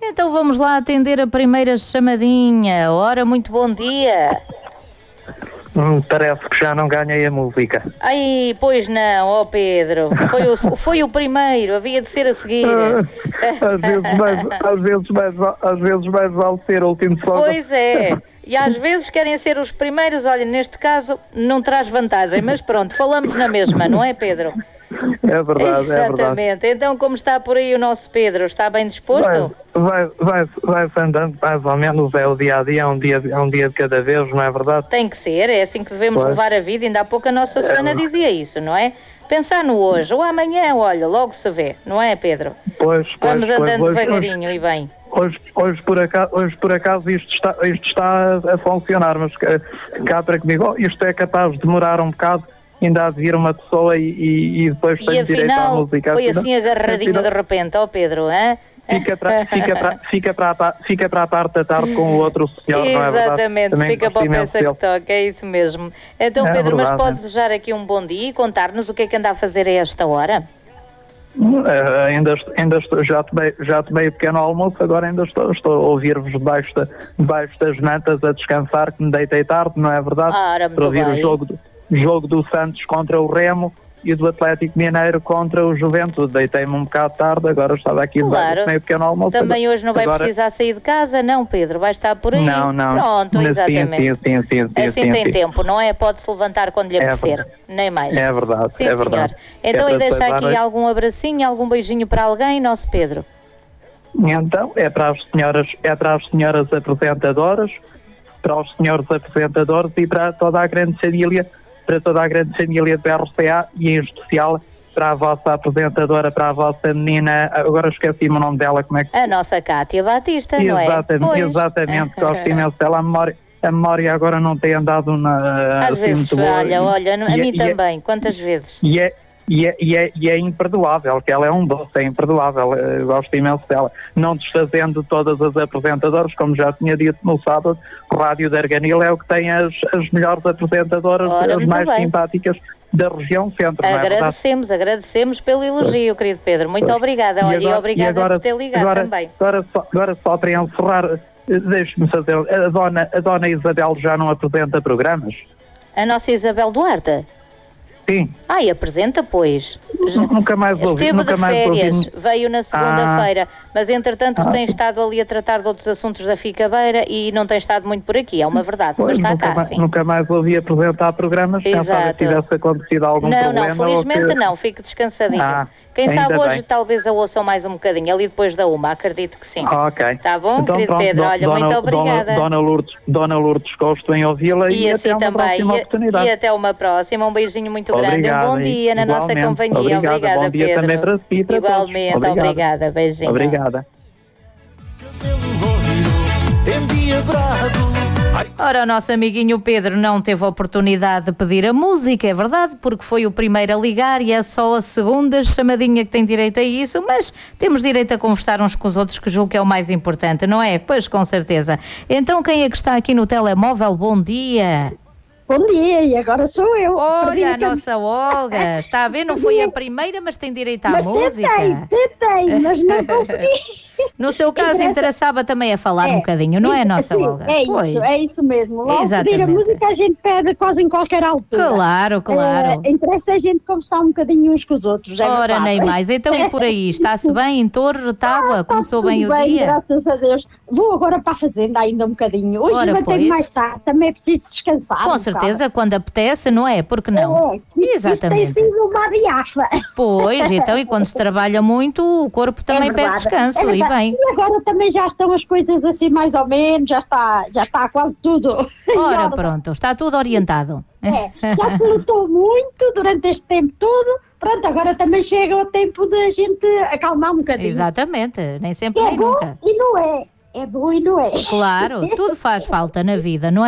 Então vamos lá atender a primeira chamadinha. Ora, muito bom dia. Parece que já não ganhei a música. Ai, pois não, ó Pedro. Foi o primeiro, havia de ser a seguir. Às vezes mais vale ser o último só. Pois é. E às vezes querem ser os primeiros. Olha, neste caso não traz vantagem, mas pronto, falamos na mesma, não é, Pedro? É verdade, exatamente. É verdade. Então, como está por aí o nosso Pedro? Está bem disposto? Vai andando mais ou menos, é o dia-a-dia, é um dia de cada vez, não é verdade? Tem que ser, é assim que devemos levar a vida. Ainda há pouco a nossa Susana dizia isso, não é? Pensar no hoje ou amanhã, olha, logo se vê, não é, Pedro? Vamos andando devagarinho e bem. Hoje por acaso isto está a funcionar, mas cá para comigo, isto é capaz de demorar um bocado. Ainda há de vir uma pessoa e depois tem direito à música. Foi assim agarradinho de repente, ó Pedro, hein? Fica para a parte da tarde com o outro senhor, não é verdade? Exatamente, fica para o peça que toca, é isso mesmo. Então, Pedro, mas pode desejar aqui um bom dia e contar-nos o que é que anda a fazer a esta hora? Ainda estou, já tomei pequeno almoço, agora ainda estou a ouvir-vos debaixo das mantas a descansar, que me deitei tarde, não é verdade? Para ouvir o jogo do Santos contra o Remo e do Atlético Mineiro contra o Juventude. Deitei-me um bocado tarde, agora estava aqui debaixo meio pequeno almoço. Também hoje não vai precisar sair de casa, não, Pedro? Vai estar por aí? Não. Pronto, exatamente. Sim, tem tempo, não é? Pode-se levantar quando lhe apetecer, nem mais. É verdade, sim, senhor. Então, e deixa aqui algum abracinho, algum beijinho para alguém, nosso Pedro? Então, é para as senhoras apresentadoras, para os senhores apresentadores e para toda a grande família do RCA e em especial para a vossa apresentadora, para a vossa menina, agora esqueci-me o nome dela, como é que... A nossa Cátia Batista, não é? Exatamente, gosto imenso dela, a memória agora não tem andado na... Às vezes falha, olha, a mim também, quantas vezes? E é imperdoável, que ela é um doce, é imperdoável, eu gosto imenso dela. Não desfazendo todas as apresentadoras, como já tinha dito no sábado, o Rádio da Arganil é o que tem as melhores apresentadoras, as mais simpáticas da região centro. Agradecemos pelo elogio, querido Pedro, muito obrigada, olha, e obrigada por ter ligado também. Agora só para encerrar, deixe-me fazer, a dona Isabel já não apresenta programas? A nossa Isabel Duarte? Sim. E apresenta, pois. Nunca mais ouvi. Esteve de férias, veio na segunda-feira, mas entretanto tem estado ali a tratar de outros assuntos da Ficabeira e não tem estado muito por aqui, é uma verdade, mas está cá, sim. Nunca mais ouvi apresentar programas, pensava que tivesse acontecido algum problema. Não, felizmente não, fique descansadinho. Quem sabe hoje talvez a ouçam mais um bocadinho, ali depois da acredito que sim. Ok. Está bom, então, querido Pedro? Olha, muito obrigada. Dona Lourdes, gosto em ouvi-la e assim até uma próxima oportunidade. E até uma próxima, um beijinho muito grande, obrigado, um bom dia na nossa companhia. Obrigada, bom dia Pedro. Também para si, para igualmente, todos. obrigada, beijinho. Obrigada. Ora, o nosso amiguinho Pedro não teve a oportunidade de pedir a música, é verdade, porque foi o primeiro a ligar e é só a segunda chamadinha que tem direito a isso, mas temos direito a conversar uns com os outros, que julgo que é o mais importante, não é? Pois, com certeza. Então, quem é que está aqui no telemóvel? Bom dia. Bom dia, e agora sou eu. Olha, a nossa Olga, está a ver? Não foi a primeira, mas tem direito à música. Tentei, mas não consegui. No seu caso, interessava também a falar um bocadinho, não é, nossa Olga? É isso mesmo. Logo pedir a música a gente pede quase em qualquer altura. Claro. Interessa a gente conversar um bocadinho uns com os outros. Ora, nem mais. Então, e por aí? Está-se bem em Torre, Tábua? Começou bem o dia? Graças a Deus. Vou agora para a fazenda ainda um bocadinho. Hoje levantei mais tarde, também é preciso descansar. Com certeza, quando apetece, não é? Porque não? Exatamente. Isto tem sido uma riafa. Pois, então, e quando se trabalha muito, o corpo também pede descanso. E bem. E agora também já estão as coisas assim mais ou menos, já está quase tudo. Ora, pronto, está tudo orientado. Já se lutou muito durante este tempo todo. Pronto, agora também chega o tempo da gente acalmar um bocadinho. Exatamente, nem sempre nem nunca. E não é. É bom e não é. Claro, tudo faz falta na vida, não é?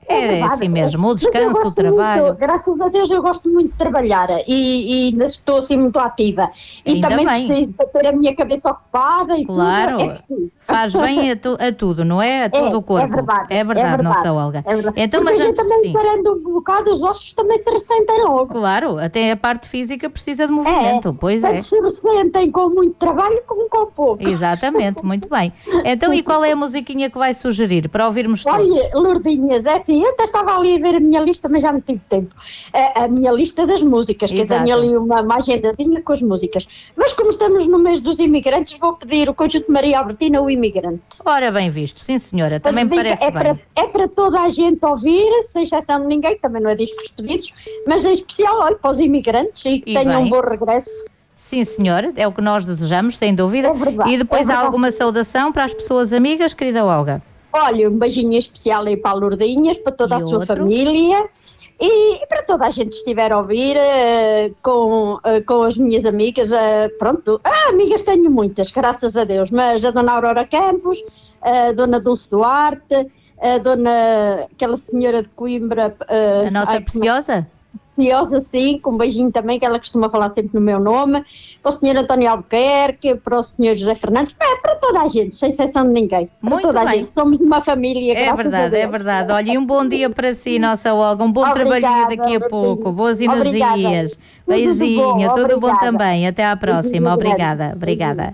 É verdade, assim mesmo, o Mas eu descanso, o gosto trabalho. muito, graças a Deus eu gosto muito de trabalhar e ainda estou assim muito ativa. E Ainda também bem. preciso de ter a minha cabeça ocupada e Claro, tudo. É preciso. faz bem a tudo, não é? A todo o corpo. É verdade, nossa Olga. É verdade. Então, Porque mas a gente antes, também sim, parando um bocado, os ossos também se ressentem logo. claro, até a parte física precisa de movimento, pois é. Tanto se ressentem com muito trabalho como com pouco. Exatamente, muito bem. Então, e qual é a musiquinha que vai sugerir para ouvirmos todos? Olha, Lourdinhas, é assim, eu até estava ali a ver a minha lista, mas já não tive tempo. A minha lista das músicas, que eu Exato. tenho ali uma agendadinha com as músicas. Mas como estamos no mês dos imigrantes, vou pedir o conjunto de Maria Albertina, o imigrante. Ora, bem visto, sim senhora, também me Dedica- parece bem. é para toda a gente ouvir, sem exceção de ninguém, também não é discos pedidos, mas em especial, olha, para os imigrantes e que E tenham um bem. bom regresso. Sim senhora, é o que nós desejamos, sem dúvida. É verdade, E depois é há verdade. alguma saudação para as pessoas amigas, querida Olga? Olha, um beijinho especial aí para a Lourdinhas, para toda E a sua outro? família e para toda a gente que estiver a ouvir com as minhas amigas. Pronto, amigas tenho muitas, graças a Deus, mas a dona Aurora Campos, a dona Dulce Duarte, a dona, aquela senhora de Coimbra. A nossa preciosa? Preciosa, sim, com um beijinho também, que ela costuma falar sempre no meu nome, para o senhor António Albuquerque, para o senhor José Fernandes, para toda a gente, sem exceção de ninguém. Para Muito toda a bem. gente, somos uma família, É graças a verdade, Deus. é verdade. Olha, e um bom dia para si, nossa Olga. Um bom Obrigada, trabalhinho daqui a Martinho. pouco. Boas Obrigada. energias. Tudo de Beijinho, bom, tudo bom obrigada. também. Até à próxima. Beijinho grande. Obrigada, obrigada.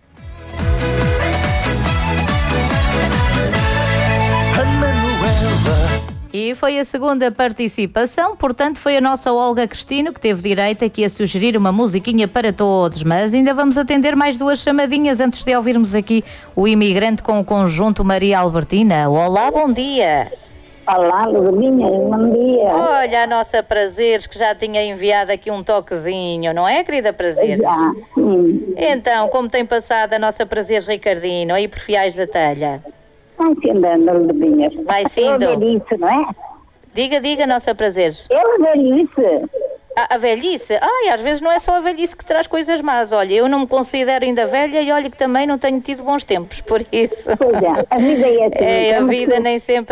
E foi a segunda participação, portanto foi a nossa Olga Cristino que teve direito aqui a sugerir uma musiquinha para todos, mas ainda vamos atender mais duas chamadinhas antes de ouvirmos aqui o imigrante com o conjunto Maria Albertina. Olá, bom dia. Olá, Lourdinha, bom dia. Olha a nossa Prazeres que já tinha enviado aqui um toquezinho, não é, querida Prazeres? Já, sim. Então, como tem passado a nossa Prazeres Ricardino aí por Fiais da Telha? Vai-se andando, Lourdinha. Vai-se É indo. velhice, não é? Diga, nossa Prazeres. É velhice. A velhice? Ai, às vezes não é só a velhice que traz coisas más. Olha, eu não me considero ainda velha e olha que também não tenho tido bons tempos, por isso. Pois é, a vida é assim. É, a Temos vida que- nem sempre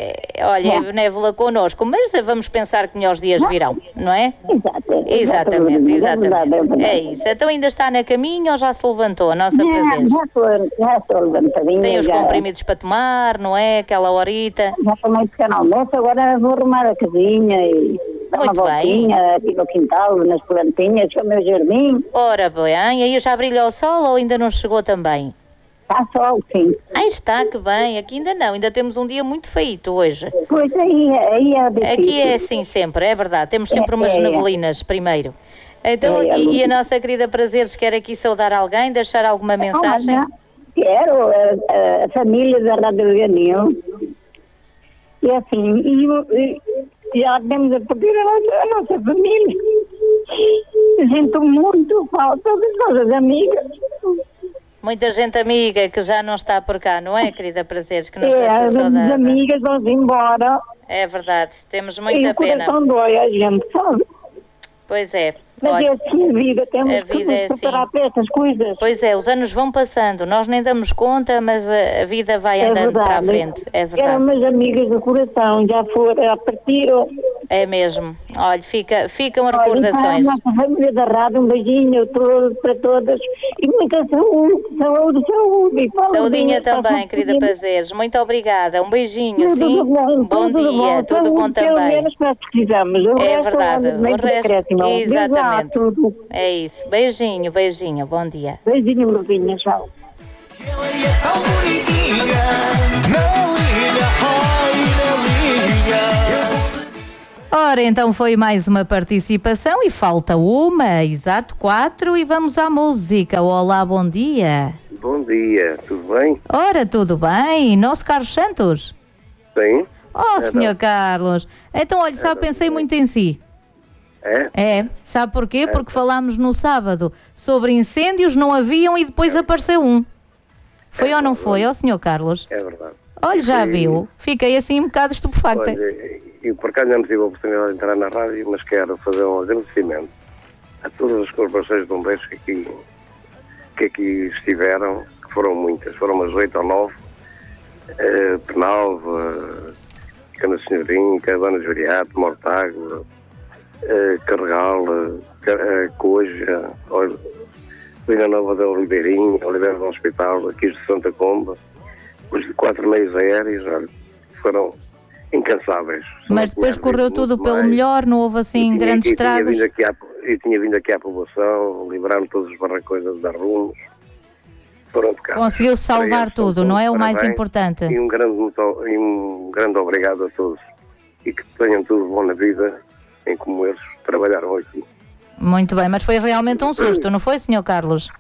é névoa connosco, mas vamos pensar que melhores dias virão, não é? Exatamente, exatamente. É verdade. É isso. Então ainda está na caminho ou já se levantou a nossa Prazeres? Já estou levantadinha. Tem os já, comprimidos para tomar, não é? Aquela horita. Já tomei pequeno almoço, agora vou arrumar a casinha e dar uma Muito bem. voltinha aqui no quintal, nas plantinhas, com o meu jardim. Ora bem, aí já brilha o sol ou ainda não chegou também? Está sol, sim. Aí está, que bem. Aqui ainda não, ainda temos um dia muito feito hoje. Pois aí é difícil. Aqui é assim sempre, é verdade. Temos sempre umas neblinas primeiro. Então, e a nossa querida Prazeres quer aqui saudar alguém, deixar alguma mensagem? Olha, quero a família da Rádio Ganil. E assim, e já temos a pedir a nossa família. Sinto muito falta de todas as amigas. Muita gente amiga que já não está por cá, não é, querida Prazeres, que nos É, deixa as saudade. amigas vão-se embora. É verdade, temos E muita o pena. coração dói, a gente sabe. Pois é. Mas Olha, é assim a vida, temos a vida que é nos preparar assim. para essas coisas. pois é, os anos vão passando, nós nem damos conta, mas a vida vai andando para a frente. É Eram verdade. umas amigas do coração, já partiram. É mesmo. Olha, ficam Olha, recordações. para a nossa família da rádio, um beijinho para todas e muita saúde. E Saudinha também, querida Prazeres. Muito obrigada. Um beijinho, sim. Tudo bom, Bom dia, tudo bom Pelo também. menos nós precisamos. O É resto verdade. é meio O resto, decréscimo. exatamente. Tudo. É isso. Beijinho, beijinho. Bom dia. Beijinho, Lourdinha, tchau. Ela é tão bonitinha, na liga, ai, na liga. Ora, então foi mais uma participação e falta uma, exato, 4 e vamos à música. Olá, bom dia. Bom dia, tudo bem? Ora, tudo bem? Nosso Carlos Santos? Sim? Oh, senhor Carlos. Então, olha, sabe, pensei muito em si. É? É, sabe porquê? Porque falámos no sábado sobre incêndios, não haviam e depois apareceu um. Foi ou não foi, ó senhor Carlos? É verdade. Olha, já Sim. viu? Fiquei assim um bocado estupefacta. Olha, eu por acaso não tive a oportunidade de entrar na rádio, mas quero fazer um agradecimento a todas as corporações de bombeiros que aqui estiveram, que foram muitas, foram umas 8 ou 9, Penalva, Cana Senhorim, Cabanas Viriato, Mortágua, Carregal, Coja, Vila Nova da Oliveirinha, Oliveira do Hospital, aqui de Santa Comba. Os 4 meios aéreos, olha, foram incansáveis. Mas depois correu tudo pelo melhor, não houve assim grandes estragos? Eu tinha vindo aqui à população, livraram todos os barracões das rumos. Foram de casa. Conseguiu salvar tudo, não é o mais importante? E um grande obrigado a todos. E que tenham tudo bom na vida, em como eles trabalharam aqui. Muito bem, mas foi realmente um susto, não foi, Sr. Carlos?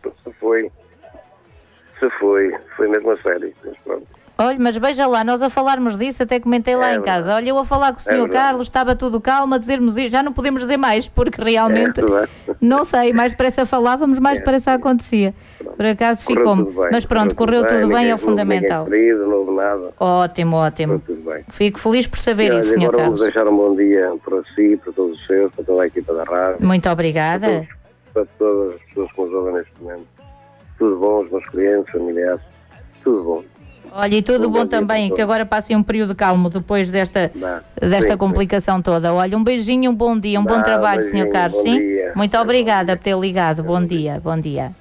Foi mesmo a sério, mas pronto. Olha, mas veja lá, nós a falarmos disso, até comentei lá em casa. Olha, eu a falar com o Sr. Carlos, estava tudo calmo, a dizermos isso, já não podemos dizer mais, porque realmente, não sei, mais depressa falávamos, mais depressa acontecia. Por acaso ficou-me. Mas pronto, correu tudo bem, é o fundamental. Não houve nada. Ótimo, ótimo. Fico feliz por saber isso, Sr. Agora Carlos. vamos deixar um bom dia para si, para todos os seus, para toda a equipa da rádio. Muito obrigada. Para todas as pessoas que nos ouvem neste momento. Tudo bom, os meus clientes, familiares, tudo bom. Olha, e tudo bom também, que agora passem um período calmo depois desta complicação toda. Olha, um beijinho, um bom dia, um bom trabalho, Sr. Carlos, sim? Dia. Muito obrigada por ter ligado. Bom dia, bom dia.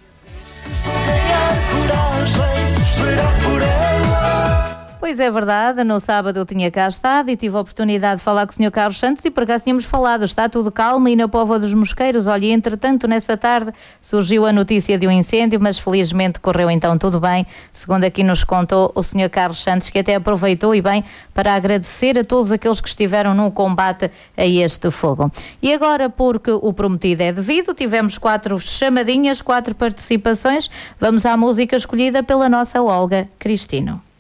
Pois é verdade, no sábado eu tinha cá estado e tive a oportunidade de falar com o Sr. Carlos Santos e por acaso tínhamos falado, está tudo calmo e na Póvoa dos Mosqueiros, olha, entretanto nessa tarde surgiu a notícia de um incêndio, mas felizmente correu então tudo bem, segundo aqui nos contou o Sr. Carlos Santos, que até aproveitou e bem para agradecer a todos aqueles que estiveram no combate a este fogo. E agora, porque o prometido é devido, tivemos 4 chamadinhas, 4 participações, vamos à música escolhida pela nossa Olga Cristino.